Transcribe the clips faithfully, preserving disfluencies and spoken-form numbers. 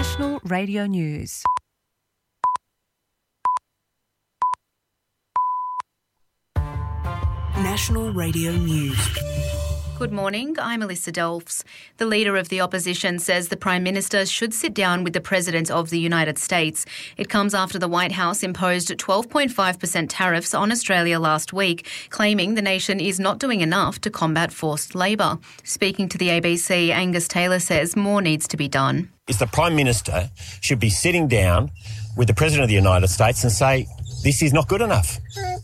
National Radio News. National Radio News. Good morning, I'm Alyssa Dolphs. The leader of the opposition says the Prime Minister should sit down with the President of the United States. It comes after the White House imposed twelve point five percent tariffs on Australia last week, claiming the nation is not doing enough to combat forced labour. Speaking to the A B C, Angus Taylor says more needs to be done. Is the Prime Minister should be sitting down with the President of the United States and say, this is not good enough.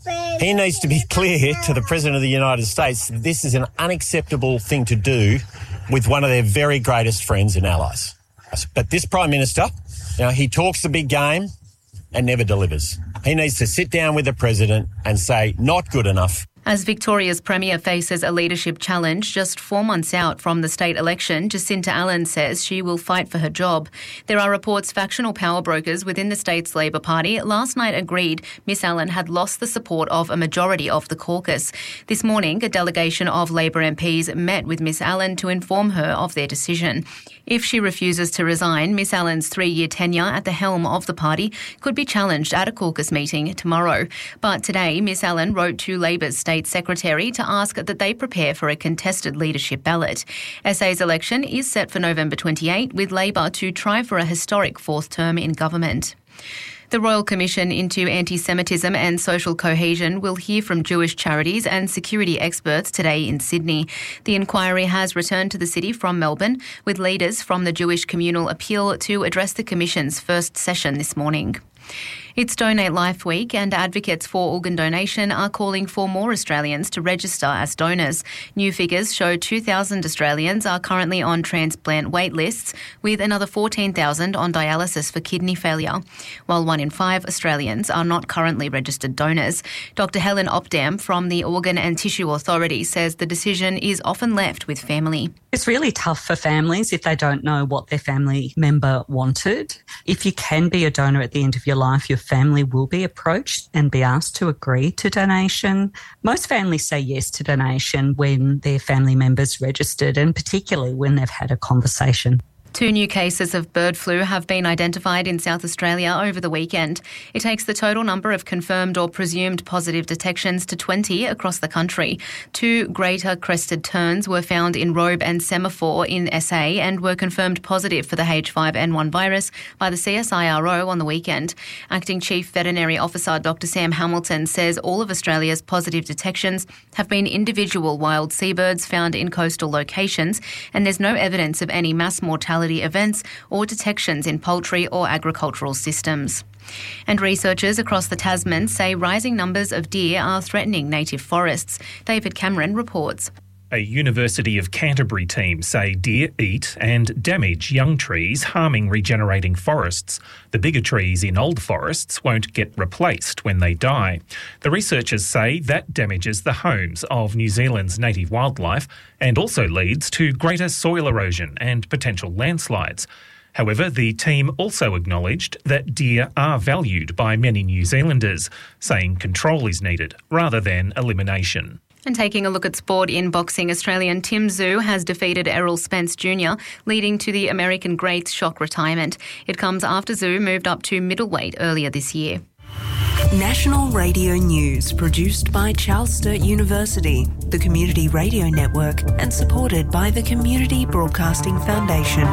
He needs to be clear to the President of the United States that this is an unacceptable thing to do with one of their very greatest friends and allies. But this Prime Minister, you know, he talks the big game and never delivers. He needs to sit down with the President and say, not good enough. As Victoria's Premier faces a leadership challenge just four months out from the state election, Jacinta Allan says she will fight for her job. There are reports factional power brokers within the state's Labor Party last night agreed Miss Allan had lost the support of a majority of the caucus. This morning, a delegation of Labor M Ps met with Miss Allan to inform her of their decision. If she refuses to resign, Miss Allan's three-year tenure at the helm of the party could be challenged at a caucus meeting tomorrow. But today, Miss Allan wrote to Labor's State Secretary to ask that they prepare for a contested leadership ballot. S A's election is set for November twenty-eighth, with Labor to try for a historic fourth term in government. The Royal Commission into Anti-Semitism and Social Cohesion will hear from Jewish charities and security experts today in Sydney. The inquiry has returned to the city from Melbourne, with leaders from the Jewish Communal Appeal to address the Commission's first session this morning. It's Donate Life Week, and advocates for organ donation are calling for more Australians to register as donors. New figures show two thousand Australians are currently on transplant wait lists, with another fourteen thousand on dialysis for kidney failure, while one in five Australians are not currently registered donors. Doctor Helen Opdam from the Organ and Tissue Authority says the decision is often left with family. It's really tough for families if they don't know what their family member wanted. If you can be a donor at the end of your life, your family will be approached and be asked to agree to donation. Most families say yes to donation when their family member's registered, and particularly when they've had a conversation. Two new cases of bird flu have been identified in South Australia over the weekend. It takes the total number of confirmed or presumed positive detections to twenty across the country. Two greater crested terns were found in Robe and Semaphore in S A and were confirmed positive for the H five N one virus by the C S I R O on the weekend. Acting Chief Veterinary Officer Doctor Sam Hamilton says all of Australia's positive detections have been individual wild seabirds found in coastal locations, and there's no evidence of any mass mortality events or detections in poultry or agricultural systems. And researchers across the Tasman say rising numbers of deer are threatening native forests. David Cameron reports. A University of Canterbury team say deer eat and damage young trees, harming regenerating forests. The bigger trees in old forests won't get replaced when they die. The researchers say that damages the homes of New Zealand's native wildlife and also leads to greater soil erosion and potential landslides. However, the team also acknowledged that deer are valued by many New Zealanders, saying control is needed rather than elimination. And taking a look at sport in boxing, Australian Tim Tszyu has defeated Errol Spence Junior, leading to the American great's shock retirement. It comes after Tszyu moved up to middleweight earlier this year. National Radio News, produced by Charles Sturt University, the Community Radio Network, and supported by the Community Broadcasting Foundation.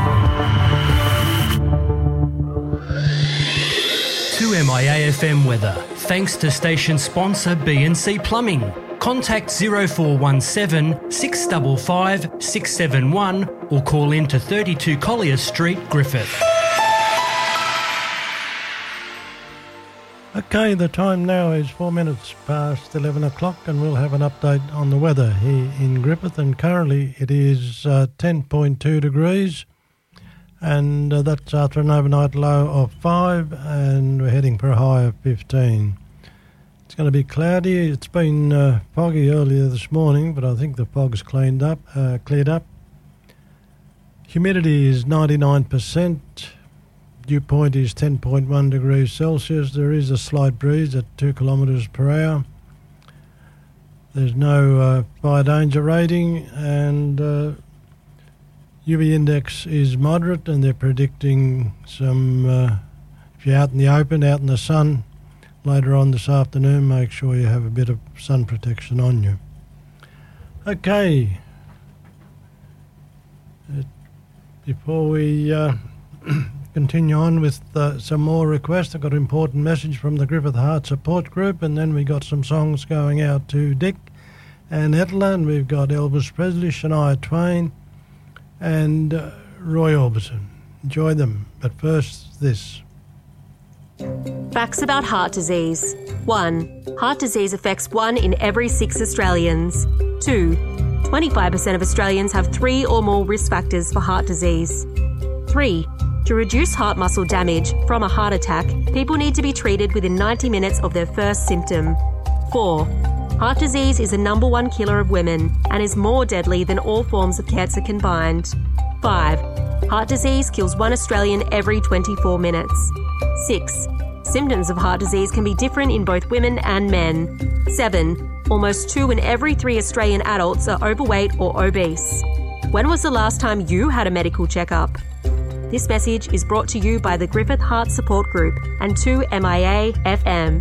To M I A F M weather, thanks to station sponsor B and C Plumbing. Contact zero four one seven, six five five, six seven one or call in to thirty-two Collier Street, Griffith. Okay, the time now is four minutes past eleven o'clock, and we'll have an update on the weather here in Griffith. And currently it is uh, ten point two degrees, and uh, that's after an overnight low of five, and we're heading for a high of fifteen. It's going to be cloudy. It's been uh, foggy earlier this morning, but I think the fog's cleaned up, uh, cleared up. Humidity is ninety-nine percent. Dew point is ten point one degrees Celsius. There is a slight breeze at two kilometres per hour. There's no uh, fire danger rating, and uh, U V index is moderate, and they're predicting some, uh, if you're out in the open, out in the sun, later on this afternoon, make sure you have a bit of sun protection on you. Okay. Uh, before we uh, continue on with uh, some more requests, I've got an important message from the Griffith Heart Support Group, and then we got some songs going out to Dick and Ethel, and we've got Elvis Presley, Shania Twain, and uh, Roy Orbison. Enjoy them, but first this. Facts about heart disease. one. Heart disease affects one in every six Australians. two. twenty-five percent of Australians have three or more risk factors for heart disease. three. To reduce heart muscle damage from a heart attack, people need to be treated within ninety minutes of their first symptom. four. Heart disease is the number one killer of women and is more deadly than all forms of cancer combined. five. Heart disease kills one Australian every twenty-four minutes. six. Symptoms of heart disease can be different in both women and men. seven. Almost two in every three Australian adults are overweight or obese. When was the last time you had a medical checkup? This message is brought to you by the Griffith Heart Support Group and two M I A F M.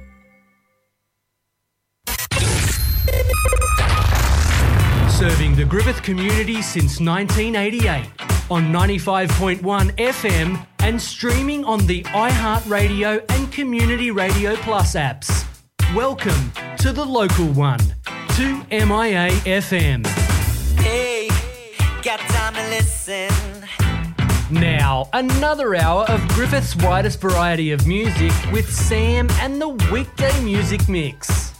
Serving the Griffith community since nineteen eighty-eight on ninety-five point one F M and streaming on the iHeartRadio and Community Radio Plus apps. Welcome to the local one, two M I A F M. Hey, got time to listen. Now, another hour of Griffith's widest variety of music with Sam and the Weekday Music Mix.